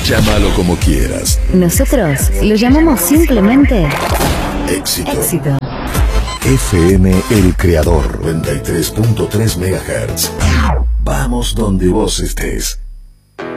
Llámalo como quieras. Nosotros lo llamamos simplemente Éxito. éxito. FM El Creador, 93.3 MHz. Vamos donde vos estés.